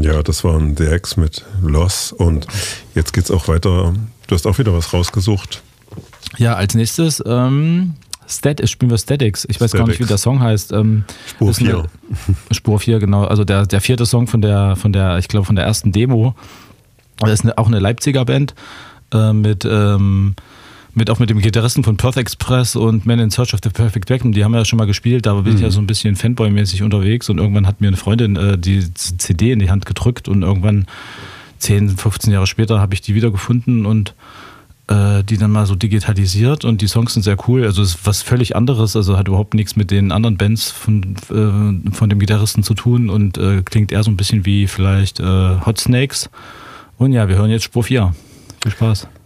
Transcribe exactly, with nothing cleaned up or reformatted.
Ja, das waren The X mit Loss und jetzt geht's auch weiter. Du hast auch wieder was rausgesucht. Ja, als nächstes ähm, Stat- spielen wir Statics. Ich weiß Statics. gar nicht, wie der Song heißt. Ähm, Spur vier. Spur vier, genau. Also der, der vierte Song von der, von der, ich glaube, von der ersten Demo. Das ist eine, auch eine Leipziger Band äh, mit, ähm, mit auch mit dem Gitarristen von Perth Express und Man in Search of the Perfect Vacuum. Die haben ja schon mal gespielt, da bin mhm. ich ja so ein bisschen Fanboy-mäßig unterwegs und irgendwann hat mir eine Freundin äh, die C D in die Hand gedrückt und irgendwann zehn, fünfzehn Jahre später habe ich die wiedergefunden und äh, die dann mal so digitalisiert und die Songs sind sehr cool. Also es ist was völlig anderes, also hat überhaupt nichts mit den anderen Bands von, äh, von dem Gitarristen zu tun und äh, klingt eher so ein bisschen wie vielleicht äh, Hot Snakes. Und ja, wir hören jetzt Spur vier. Viel Spaß.